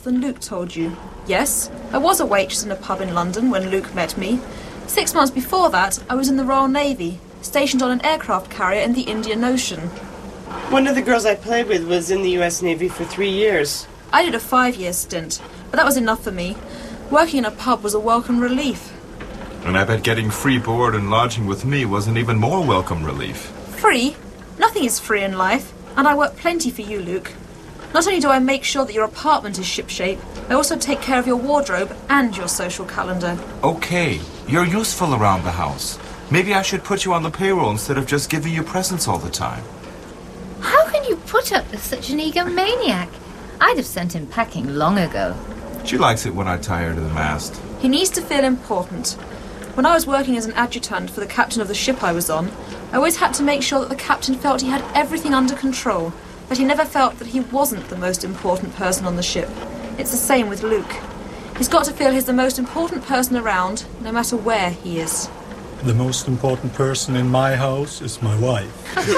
than Luke told you. Yes, I was a waitress in a pub in London when Luke met me. 6 months before that, I was in the Royal Navy, stationed on an aircraft carrier in the Indian Ocean. One of the girls I played with was in the US Navy for 3 years. I did a 5-year stint, but that was enough for me. Working in a pub was a welcome relief. And I bet getting free board and lodging with me was an even more welcome relief. Free? Nothing is free in life, and I work plenty for you, Luke. Not only do I make sure that your apartment is shipshape, I also take care of your wardrobe and your social calendar. Okay, you're useful around the house. Maybe I should put you on the payroll instead of just giving you presents all the time. How can you put up with such an egomaniac? I'd have sent him packing long ago. She likes it when I tie her to the mast. He needs to feel important. When I was working as an adjutant for the captain of the ship I was on, I always had to make sure that the captain felt he had everything under control, but he never felt that he wasn't the most important person on the ship. It's the same with Luke. He's got to feel he's the most important person around, no matter where he is. The most important person in my house is my wife.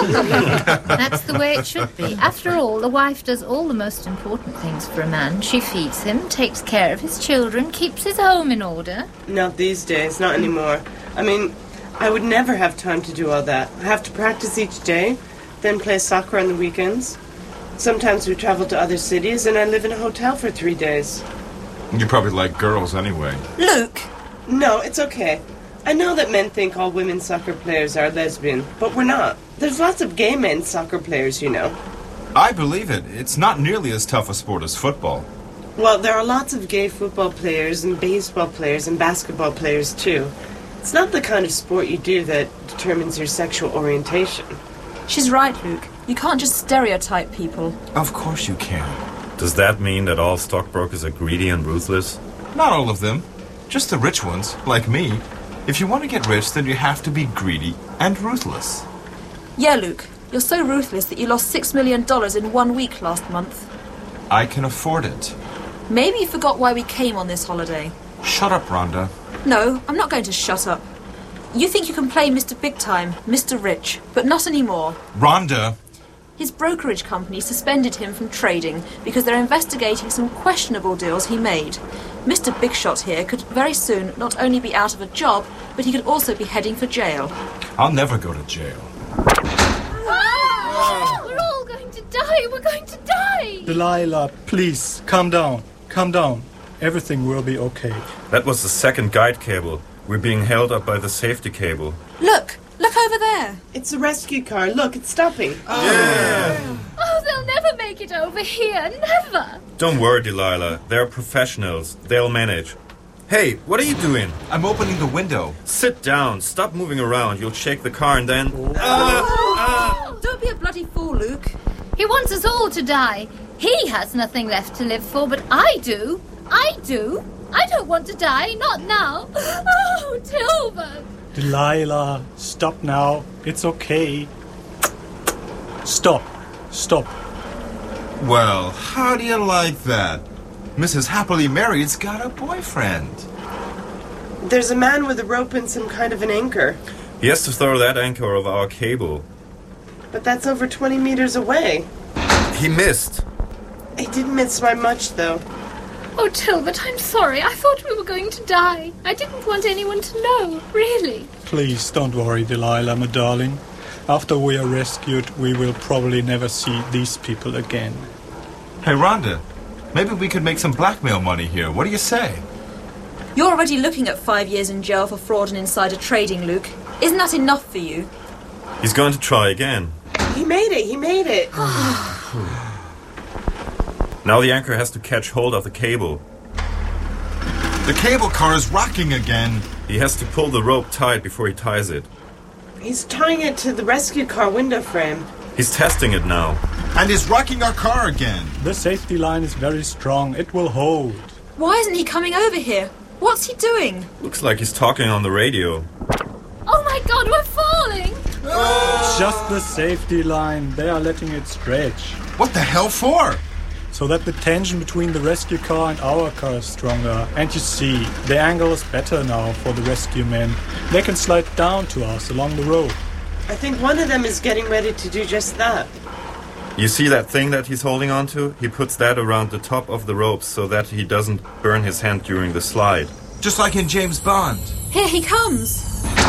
That's the way it should be. After all, the wife does all the most important things for a man. She feeds him, takes care of his children, keeps his home in order. Not these days, not anymore. I mean, I would never have time to do all that. I have to practice each day, then play soccer on the weekends. Sometimes we travel to other cities, and I live in a hotel for 3 days. You probably like girls anyway. Luke! No, it's okay. I know that men think all women soccer players are lesbian, but we're not. There's lots of gay men soccer players, you know. I believe it. It's not nearly as tough a sport as football. Well, there are lots of gay football players and baseball players and basketball players, too. It's not the kind of sport you do that determines your sexual orientation. She's right, Luke. You can't just stereotype people. Of course you can. Does that mean that all stockbrokers are greedy and ruthless? Not all of them. Just the rich ones, like me. If you want to get rich, then you have to be greedy and ruthless. Yeah, Luke. You're so ruthless that you lost $6 million in 1 week last month. I can afford it. Maybe you forgot why we came on this holiday. Shut up, Rhonda. No, I'm not going to shut up. You think you can play Mr. Big Time, Mr. Rich, but not anymore. Rhonda! His brokerage company suspended him from trading because they're investigating some questionable deals he made. Mr. Big Shot here could very soon not only be out of a job, but he could also be heading for jail. I'll never go to jail. Ah! We're all going to die! We're going to die! Delilah, please, calm down. Calm down. Everything will be okay. That was the second guide cable. We're being held up by the safety cable. Look! Look over there! It's a rescue car. Look, it's stopping. Oh, they'll never make it over here. Never! Don't worry, Delilah. They're professionals. They'll manage. Hey, what are you doing? I'm opening the window. Sit down. Stop moving around. You'll shake the car and then... Don't be a bloody fool, Luke. He wants us all to die. He has nothing left to live for, but I do. I do. I don't want to die. Not now. Oh, Tilbert. Delilah, stop now. It's okay. Stop. Stop. Well, how do you like that? Mrs. Happily Married's got a boyfriend. There's a man with a rope and some kind of an anchor. He has to throw that anchor over our cable. But that's over 20 meters away. He missed. He didn't miss by much, though. Oh, Tilbert, I'm sorry. I thought we were going to die. I didn't want anyone to know, really. Please don't worry, Delilah, my darling. After we are rescued, we will probably never see these people again. Hey, Rhonda, maybe we could make some blackmail money here. What do you say? You're already looking at 5 years in jail for fraud and insider trading, Luke. Isn't that enough for you? He's going to try again. He made it. He made it. Now the anchor has to catch hold of the cable. The cable car is rocking again. He has to pull the rope tight before he ties it. He's tying it to the rescue car window frame. He's testing it now. And he's rocking our car again. The safety line is very strong. It will hold. Why isn't he coming over here? What's he doing? Looks like he's talking on the radio. Oh my God, we're falling! Just the safety line. They are letting it stretch. What the hell for? So that the tension between the rescue car and our car is stronger. And you see, the angle is better now for the rescue men. They can slide down to us along the road. I think one of them is getting ready to do just that. You see that thing that he's holding onto? He puts that around the top of the ropes so that he doesn't burn his hand during the slide. Just like in James Bond. Here he comes.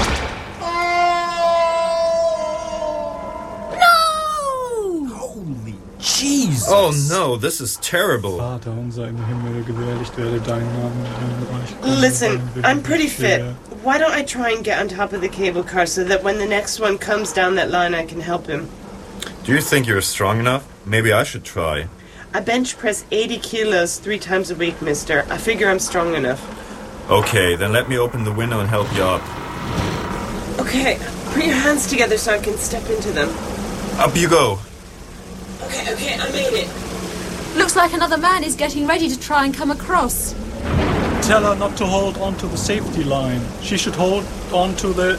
Holy Jesus. Oh no, this is terrible. Vater unser im Himmel, gewährlicht werde dein Name, dein Reich komme, Listen, dein Wille I'm pretty fit. geschehe. Why don't I try and get on top of the cable car so that when the next one comes down that line I can help him? Do you think you're strong enough? Maybe I should try. I bench press 80 kilos 3 times a week, mister. I figure I'm strong enough. Okay, then let me open the window and help you up. Okay, put your hands together so I can step into them. Up you go. Okay, I made it. Looks like another man is getting ready to try and come across. Tell her not to hold on to the safety line. She should hold on to the...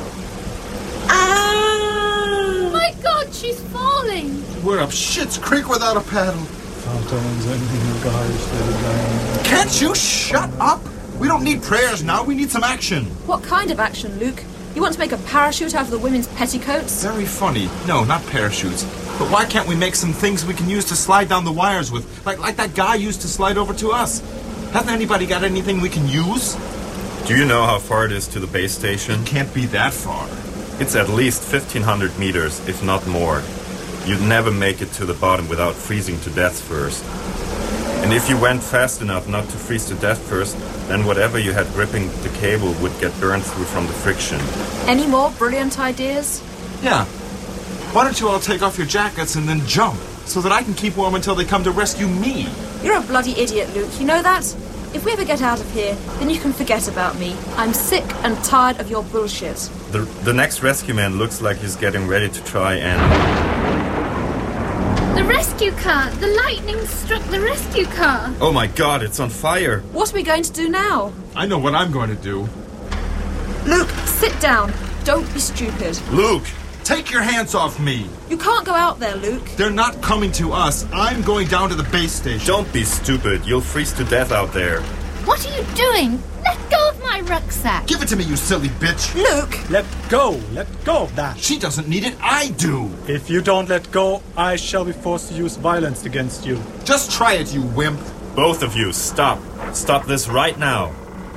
Ah! My God, she's falling. We're up Shit's Creek without a paddle. Vater unser im Himmel, geheiligt werde dein Name. Can't you shut up? We don't need prayers now, we need some action. What kind of action, Luke? You want to make a parachute out of the women's petticoats? Very funny. No, not parachutes. But why can't we make some things we can use to slide down the wires with? Like that guy used to slide over to us. Hasn't anybody got anything we can use? Do you know how far it is to the base station? Can't be that far. It's at least 1,500 meters, if not more. You'd never make it to the bottom without freezing to death first. And if you went fast enough not to freeze to death first, then whatever you had gripping the cable would get burned through from the friction. Any more brilliant ideas? Yeah. Why don't you all take off your jackets and then jump, so that I can keep warm until they come to rescue me? You're a bloody idiot, Luke. You know that? If we ever get out of here, then you can forget about me. I'm sick and tired of your bullshit. The next rescue man looks like he's getting ready to try and... The rescue car! The lightning struck the rescue car! Oh my God, it's on fire! What are we going to do now? I know what I'm going to do. Luke, sit down. Don't be stupid. Luke, take your hands off me. You can't go out there, Luke. They're not coming to us. I'm going down to the base station. Don't be stupid, you'll freeze to death out there. What are you doing? Let go of my rucksack! Give it to me, you silly bitch. Luke! Let go of that. She doesn't need it, I do. If you don't let go, I shall be forced to use violence against you. Just try it, you wimp. Both of you, stop. Stop this right now.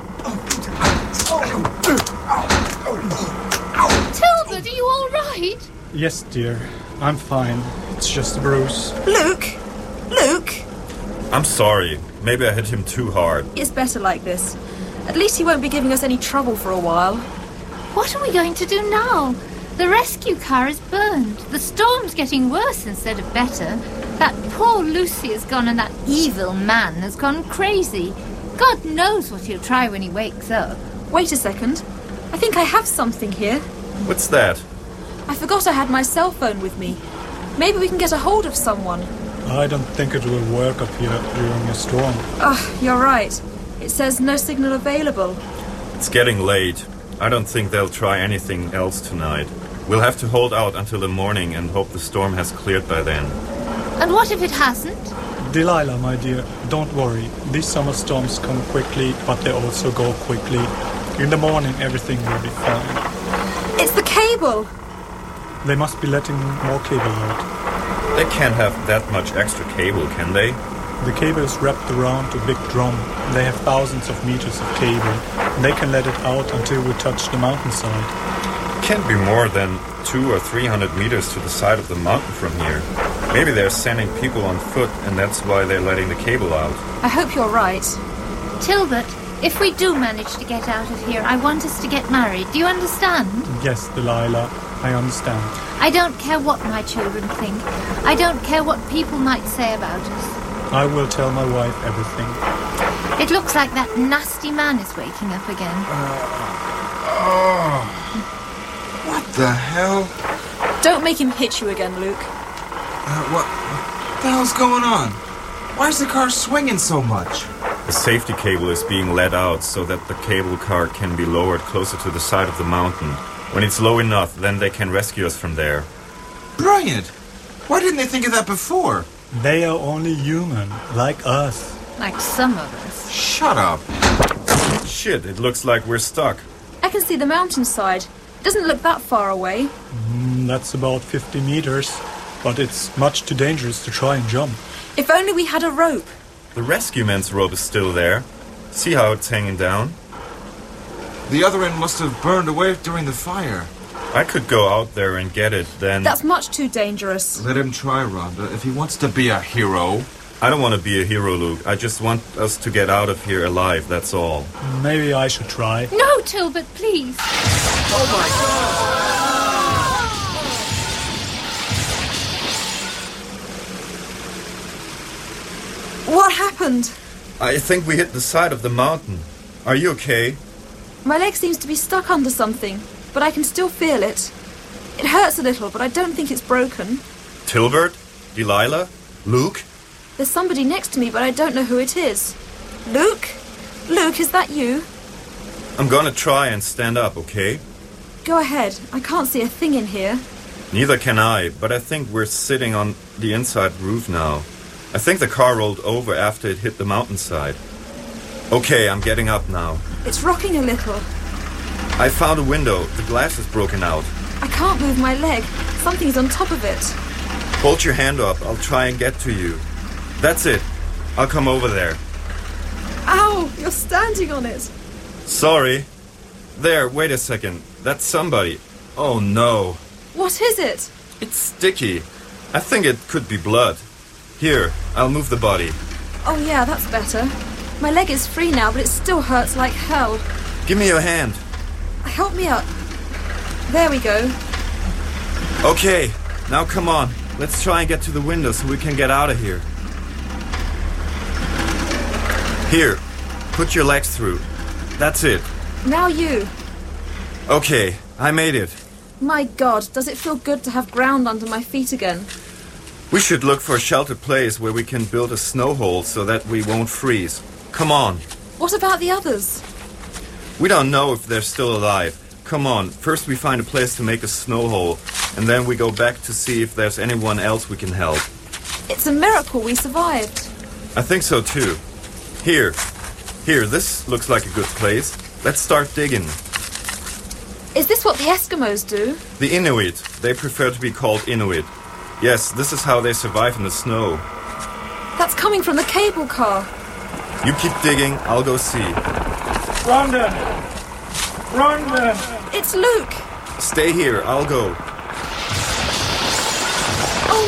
Tilbert, are you all right? Yes, dear. I'm fine. It's just a bruise. Luke! Luke! I'm sorry. Maybe I hit him too hard. It's better like this. At least he won't be giving us any trouble for a while. What are we going to do now? The rescue car is burned. The storm's getting worse instead of better. That poor Lucy has gone and that evil man has gone crazy. God knows what he'll try when he wakes up. Wait a second. I think I have something here. What's that? I forgot I had my cell phone with me. Maybe we can get a hold of someone. I don't think it will work up here during a storm. You're right. It says no signal available. It's getting late. I don't think they'll try anything else tonight. We'll have to hold out until the morning and hope the storm has cleared by then. And what if it hasn't? Delilah, my dear, don't worry. These summer storms come quickly, but they also go quickly. In the morning, everything will be fine. It's the cable! They must be letting more cable out. They can't have that much extra cable, can they? The cable is wrapped around a big drum. They have thousands of meters of cable. They can let it out until we touch the mountainside. It can't be more than 200 or 300 meters to the side of the mountain from here. Maybe they're sending people on foot, and that's why they're letting the cable out. I hope you're right. Tilbert, if we do manage to get out of here, I want us to get married. Do you understand? Yes, Delilah, I understand. I don't care what my children think. I don't care what people might say about us. I will tell my wife everything. It looks like that nasty man is waking up again. What the hell? Don't make him hit you again, Luke. What the hell's going on? Why is the car swinging so much? The safety cable is being let out so that the cable car can be lowered closer to the side of the mountain. When it's low enough, then they can rescue us from there. Brilliant! Why didn't they think of that before? They are only human, like us. Like some of us. Shut up. Shit, it looks like we're stuck. I can see the mountainside. It doesn't look that far away. That's about 50 meters. but it's much too dangerous to try and jump. If only we had a rope. The rescue man's rope is still there. See how it's hanging down? The other end must have burned away during the fire. I could go out there and get it, then... That's much too dangerous. Let him try, Rhonda. If he wants to be a hero... I don't want to be a hero, Luke. I just want us to get out of here alive, that's all. Maybe I should try. No, Tilbert, please. Oh my God! What happened? I think we hit the side of the mountain. Are you okay? My leg seems to be stuck under something, but I can still feel it. It hurts a little, but I don't think it's broken. Tilbert? Delilah? Luke? There's somebody next to me, but I don't know who it is. Luke? Luke, is that you? I'm gonna try and stand up, okay? Go ahead. I can't see a thing in here. Neither can I, but I think we're sitting on the inside roof now. I think the car rolled over after it hit the mountainside. Okay, I'm getting up now. It's rocking a little. I found a window. The glass is broken out. I can't move my leg. Something's on top of it. Hold your hand up. I'll try and get to you. That's it. I'll come over there. Ow! You're standing on it. Sorry. There, wait a second. That's somebody. Oh no. What is it? It's sticky. I think it could be blood. Here, I'll move the body. Oh yeah, that's better. My leg is free now, but it still hurts like hell. Give me your hand. Help me up. There we go. Okay, now come on. Let's try and get to the window so we can get out of here. Here, put your legs through. That's it. Now you. Okay, I made it. My God, does it feel good to have ground under my feet again? We should look for a sheltered place where we can build a snow hole so that we won't freeze. Come on. What about the others? We don't know if they're still alive. Come on, first we find a place to make a snow hole, and then we go back to see if there's anyone else we can help. It's a miracle we survived. I think so too. Here, this looks like a good place. Let's start digging. Is this what the Eskimos do? The Inuit, they prefer to be called Inuit. Yes, this is how they survive in the snow. That's coming from the cable car. You keep digging, I'll go see. Rhonda! Rhonda! It's Luke. Stay here, I'll go. Oh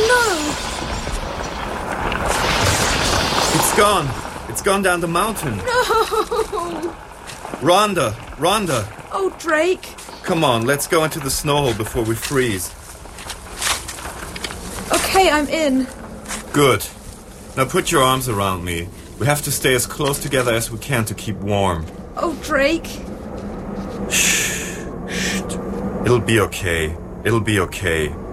It's gone. It's gone down the mountain. no! No! Rhonda! Oh, Drake. Come on, let's go into the snow hole before we freeze. Okay, I'm in. Good. Now put your arms around me. We have to stay as close together as we can to keep warm. Oh, Drake. Shh. It'll be okay. It'll be okay.